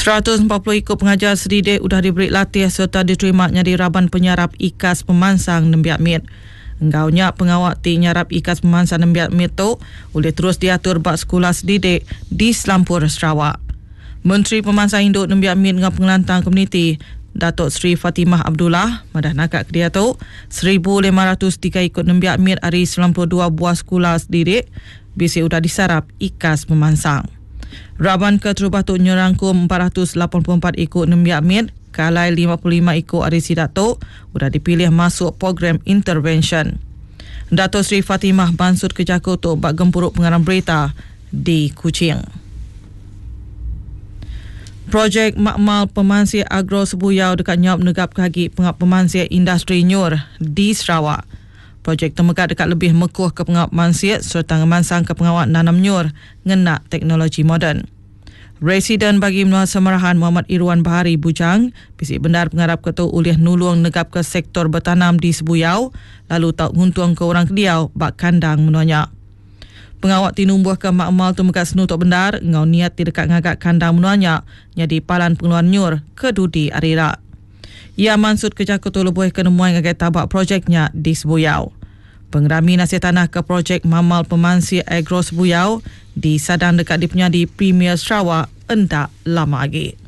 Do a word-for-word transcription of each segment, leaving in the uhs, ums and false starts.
seratus empat puluh ikut pengajar sedidik sudah diberi latih serta diterima jadi raban penyarap ikas pemansang Nembiak Mit. Enggaunya pengawak ti nyarap ikas pemansang Nembiak Mit tu boleh terus diatur bak sekolah sedidik di Selampur Sarawak. Menteri Pemansang Induk Nembiak Mit dengan pengelantang komuniti Datuk Seri Fatimah Abdullah madah nakak ke dia tu seribu lima ratus tiga ikut Nembiak Mit hari sembilan puluh dua buah sekolah sedidik bisi sudah disarap ikas pemansang. Raban ke terubah tu nyerangkum empat ratus lapan puluh empat ikut Nembiak Mit, kalai lima puluh lima ikut hari sidak tu sudah dipilih masuk program intervention. Datuk Seri Fatimah bansut ke Jaku tu bak gempuruk pengarang berita di Kuching. Projek Makmal Pemansir Agro Sebuyau dekat Nyop negap kaki pengap pemansir industri nyur di Sarawak. Projek temekat dekat lebih mekuh ke pengap pemansir serta ngemansang ke pengawak nanam nyur ngenak teknologi moden. Residen bagi Menua Semerahan Muhammad Irwan Bahari bujang, bisik bendar pengarap ketua ulih nulung negap ke sektor bertanam di Sebuyau, lalu tak nguntung ke orang kediau bak kandang menuanya. Pengawak tinumbuh ke makmal tu mekat senu tok bendar, ngau niat ti dekat ngagak kandang menuanya, jadi palan pengeluaran nyur ke Dudi Arira. Ia mansut ke Jaku tu lebuh ke nemuai ngagak tabak projeknya di Sebuyau. Pengerami nasib tanah ke projek Mamal Pemansir Agro Sebuyau di Sadang dekat dipnya di Premier Sarawak endak lama lagi.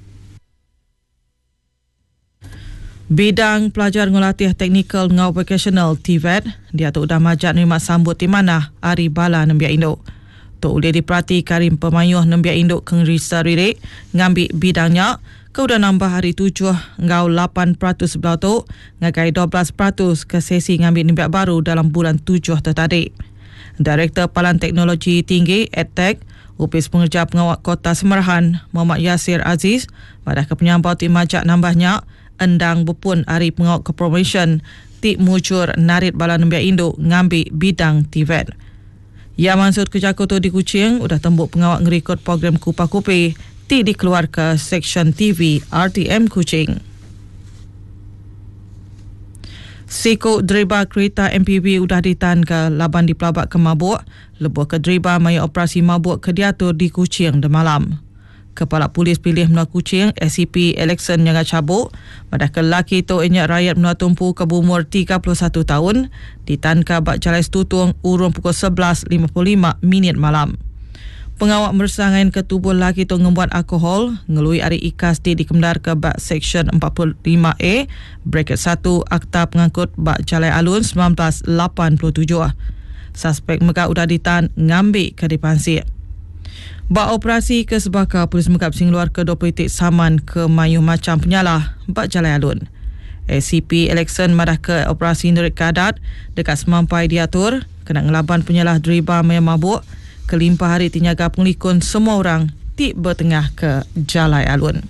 Bidang pelajar ngelatih teknikal ngau vocational T V E T dia tu dah majak nerima sambut di mana Ari Bala Nembiak Induk. Tu boleh diperhati Karim Pemayuh Nembiak Induk keng Risa Ririk ngambil bidangnya kau dah nambah hari tujuh ngau lapan peratus sebelah tu ngagai dua belas peratus ke sesi ngambil Nembiak baru dalam bulan tujuh tertadi. Direktur Palan Teknologi Tinggi EdTech Upis Pengerja Pengawak Kota Semerahan Muhammad Yasir Aziz pada kepenyambau ti majak nambahnya endang bepun hari pengawak ke promotion ti mucur narit Bala Nembiak Induk ngambil bidang T V E T. Ia mansut ke Jaku tu di Kuching udah tembuk pengawak ngerikut program Kupah Kupi ti dikeluar ke Seksyen T V R T M Kuching. Siko driba kereta M P V udah ditan ke laban di pelabak ke mabuk, lebuh ke driba maya operasi mabuk ke diatur di Kuching de malam. Kepala Polis Pilih Menua Kuching S C P Alexon yang cabuk pada kelaki tu enyak rakyat Menua Tumpu ke berumur tiga puluh satu tahun ditanka bak Jalai Setutung urung pukul sebelas lima puluh lima minit malam. Pengawak mersangain ke tubuh laki tu ngembuat alkohol ngelui hari ikas di dikemdar ke bak Seksyen empat puluh lima A bracket satu Akta Pengangkut bak Jalai Alun seribu sembilan ratus lapan puluh tujuh. Suspek mereka udah ditan ngambil ke dipansir. Bak operasi ke Sebaka, Polis Mekap singluar ke dua puluh titik saman ke Mayu Macam Penyalah, bak Jalai Alun. S C P Alexon madah ke operasi nerik kadat dekat semampai diatur, kena ngelaban penyalah driba maya mabuk, kelimpah hari tinyaga pengelikun semua orang ti bertengah ke Jalai Alun.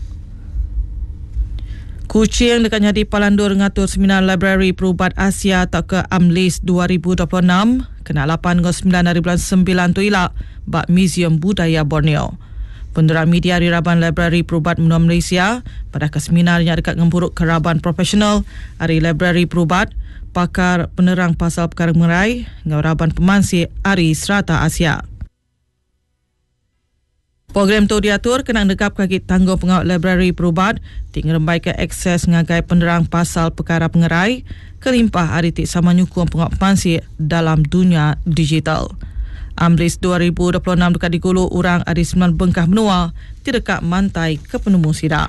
Kuching dekat jadi Palandur ngatur seminar Library Perubat Asia atau ke AMLIS dua ribu dua puluh enam kena lapan hingga sembilan hari bulan sembilan tu ilak bak Museum Budaya Borneo. Penderang media di Raban Library Perubat Menua Malaysia pada ke seminarnya dekat ngempuruk keraban profesional hari Library Perubat pakar penerang pasal perkara mengerai dengan Raban Pemansir hari Serata Asia. Program tu diatur kena dekap kaki tanggung pengawal Library Perubat tinggal rembai ke akses ngagai penerang pasal perkara pengerai kelimpah hari tik sama nyukung pengawal pemansir dalam dunia digital. AMLIS dua ribu dua puluh enam dekat digulu orang hari sembilan bengkah menua di dekat mantai ke penemu sidak.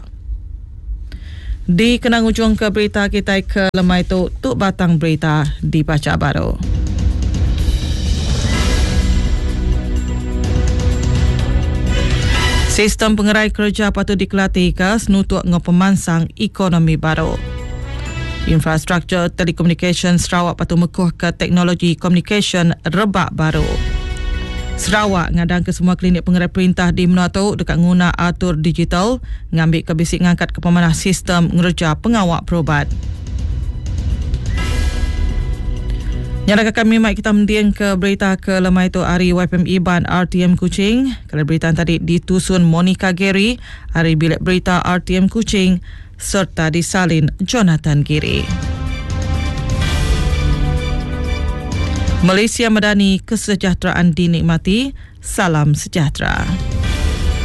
Di kenang ujung ke berita kita ke lemai tu tuk batang berita dibaca baru. Sistem pengerai kerja patut dikelati ke senutuk dengan pemansang ekonomi baru. Infrastruktur telekomunikasi Sarawak patut mekuh ke teknologi komunikasi rebak baru. Sarawak ngadang ke semua klinik pengerai perintah di Menua tu dekat guna atur digital ngambil ke bisik ngangkat ke pemanah sistem ngerja pengawak perubat. Nyara kami mai kita mendiang ke berita ke lemai tu hari Y P M Iban R T M Kuching. Kalau berita tadi ditusun Monica Gary, hari bilik berita R T M Kuching serta disalin Jonathan Giri. Malaysia Madani, kesejahteraan dinikmati. Salam sejahtera.